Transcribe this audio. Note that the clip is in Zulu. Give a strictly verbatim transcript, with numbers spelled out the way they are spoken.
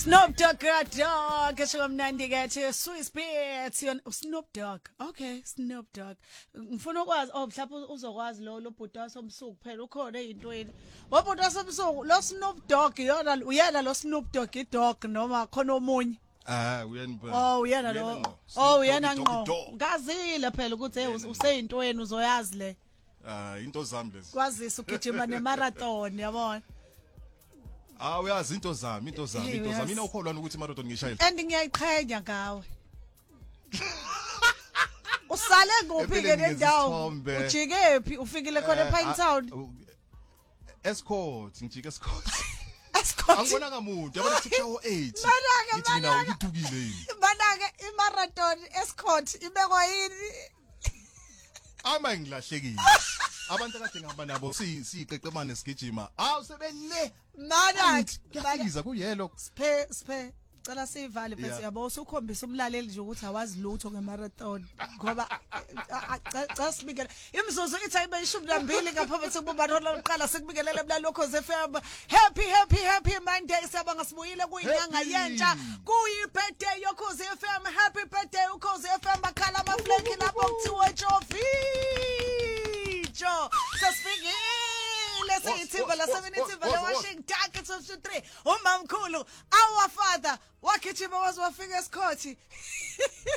Snoop Dogg dog kesho mnandi ke Swiss Beats yon Snoop Dogg. Okay, Snoop Dogg. Ngifuna ukwazi oh mhlawumbe uzokwazi lo lo bhuti wasomsuku phela ukhona ezintweni. Wo bhuti wasomsuku lo Snoop Dogg yona uyena lo Snoop Dogg dog noma khona omunye. Ah uyena phela. Oh uyena lo. Oh uyena ngqo. Ngazile phela ukuthi hey useyintweni uzoyazi le. Ah into zami lezi. Kwazisa ugijima nemarathon yabona. Ah uyazi into zami into zami into zami mina ukholwana ukuthi marathon ngishayile and ngiyayiqhenya ngawe usale nguphi ke lendawo ujike phi ufikile khona ePine Town Escort ngijike Escort Escort angibona kamuntu yabona kusha o eight ngithi mina ngidukile yini banake imarathon Escort ibekwa yini ama ngilahlekile abantu kade ngihamba nabo si siqeqemane sigijima awu sebele manathi ngiyafika kuyelo siphe siphe cela sivale bese yabo usukhombisa umlaleli nje ukuthi awazi lutho ngemarathon ngoba cha sibikela imzuzu ithi ayibe ishumi nambili ngapha bese kuba lokuqala sikubikelele bulalokho ze F M happy happy happy Monday siyabanga sibuyile kuyinyanga yentsha kuyi birthday yokhozi F M happy birthday ukhozi F M bakhala ama flake lapho kuthiwa Jovi Jo sasifikile siyithimba la seventy-two la Washington it's of three umamkhulu our father wakhithi bawazi wafika esikhothi